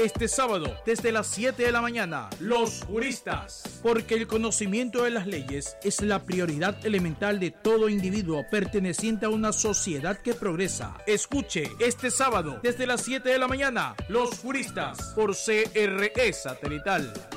este sábado desde las 7 de la mañana. Los juristas. Porque el conocimiento de las leyes es la prioridad elemental de todo individuo perteneciente a una sociedad que progresa. Escuche este sábado desde las 7 de la mañana. Los juristas por CRE Satelital.